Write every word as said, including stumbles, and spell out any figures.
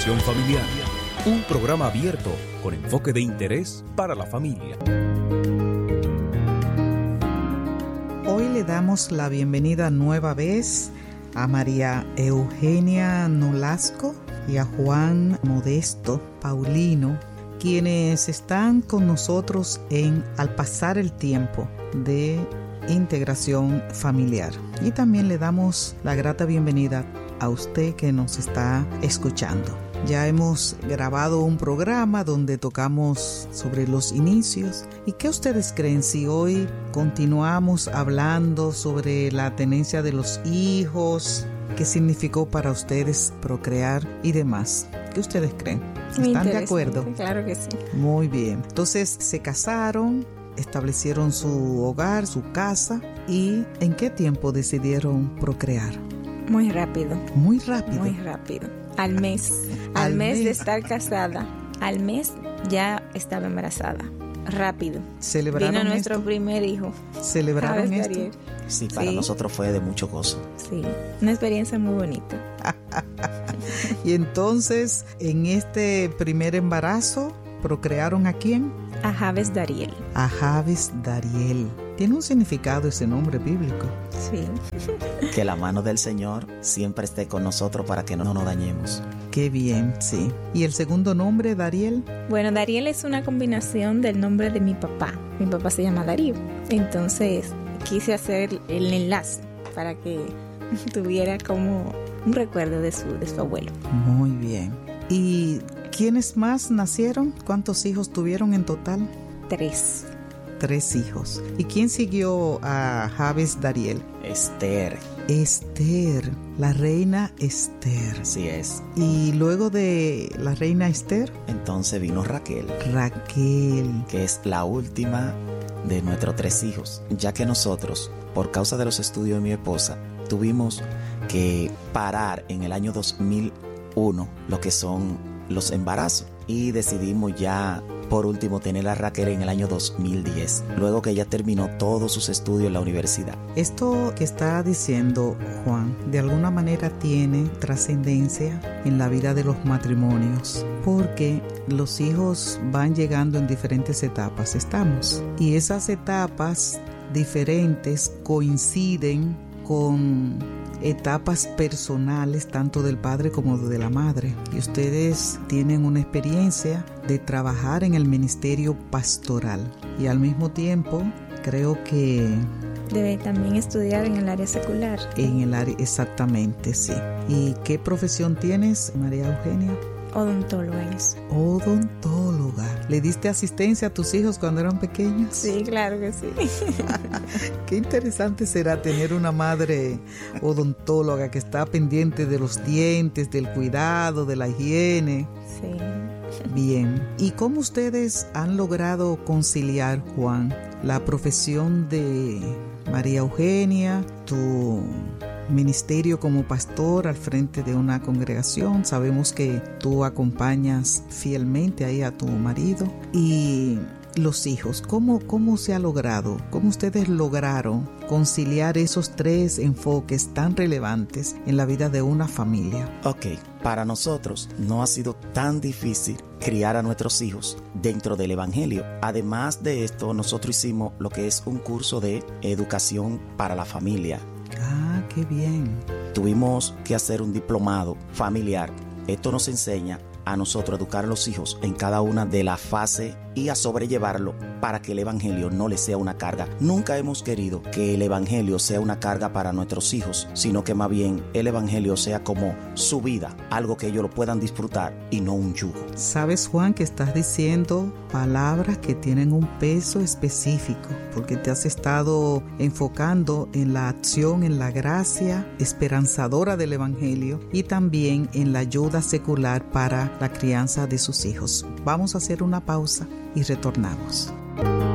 Integración Familiar, un programa abierto con enfoque de interés para la familia. Hoy le damos la bienvenida nueva vez a María Eugenia Nolasco y a Juan Modesto Paulino, quienes están con nosotros en Al Pasar el Tiempo de Integración Familiar. Y también le damos la grata bienvenida a usted que nos está escuchando. Ya hemos grabado un programa donde tocamos sobre los inicios. ¿Y qué ustedes creen si hoy continuamos hablando sobre la tenencia de los hijos? ¿Qué significó para ustedes procrear y demás? ¿Qué ustedes creen? ¿Están de acuerdo? Claro que sí. Muy bien. Entonces se casaron, establecieron su hogar, su casa. ¿Y en qué tiempo decidieron procrear? Muy rápido. Muy rápido. Muy rápido. Al mes. Al, al mes, mes de estar casada. Al mes ya estaba embarazada. Rápido. ¿Celebraron Vino nuestro esto? primer hijo. ¿Celebraron esto? Dariel. Sí, para sí. nosotros fue de mucho gozo. Sí, una experiencia muy bonita. Y entonces, en este primer embarazo, ¿procrearon a quién? A Javes Dariel. A Javes Dariel. ¿Tiene un significado ese nombre bíblico? Sí. Que la mano del Señor siempre esté con nosotros para que no nos dañemos. Qué bien, sí. ¿Y el segundo nombre, Dariel? Bueno, Dariel es una combinación del nombre de mi papá. Mi papá se llama Darío. Entonces, quise hacer el enlace para que tuviera como un recuerdo de su, de su abuelo. Muy bien. ¿Y quiénes más nacieron? ¿Cuántos hijos tuvieron en total? Tres. Tres hijos. ¿Y quién siguió a Javes Dariel? Esther. Esther, la reina Esther. Así es. ¿Y luego de la reina Esther? Entonces vino Raquel. Raquel. Que es la última de nuestros tres hijos, ya que nosotros, por causa de los estudios de mi esposa, tuvimos que parar en el año dos mil uno lo que son los embarazos y decidimos ya por último tener a Raquel en el año dos mil diez, luego que ella terminó todos sus estudios en la universidad. Esto que está diciendo Juan de alguna manera tiene trascendencia en la vida de los matrimonios, porque los hijos van llegando en diferentes etapas, estamos, y esas etapas diferentes coinciden con etapas personales tanto del padre como de la madre, y ustedes tienen una experiencia de trabajar en el ministerio pastoral y al mismo tiempo creo que debe también estudiar en el área secular. En el área, exactamente, sí. ¿Y qué profesión tienes, María Eugenia? Odontóloga es. Odontóloga. ¿Le diste asistencia a tus hijos cuando eran pequeños? Sí, claro que sí. Qué interesante será tener una madre odontóloga que está pendiente de los dientes, del cuidado, de la higiene. Sí. Bien. ¿Y cómo ustedes han logrado conciliar, Juan, la profesión de María Eugenia, tu ministerio como pastor al frente de una congregación? Sabemos que tú acompañas fielmente ahí a tu marido. Y los hijos, ¿cómo, cómo se ha logrado? ¿Cómo ustedes lograron conciliar esos tres enfoques tan relevantes en la vida de una familia? Ok, para nosotros no ha sido tan difícil criar a nuestros hijos dentro del Evangelio. Además de esto, nosotros hicimos lo que es un curso de educación para la familia. Ah, qué bien. Tuvimos que hacer un diplomado familiar. Esto nos enseña a nosotros educar a los hijos en cada una de las fases y a sobrellevarlo para que el evangelio no les sea una carga. Nunca hemos querido que el evangelio sea una carga para nuestros hijos, sino que más bien el evangelio sea como su vida, algo que ellos lo puedan disfrutar y no un yugo. Sabes, Juan, que estás diciendo palabras que tienen un peso específico, porque te has estado enfocando en la acción, en la gracia esperanzadora del evangelio y también en la ayuda secular para la crianza de sus hijos. Vamos a hacer una pausa y retornamos.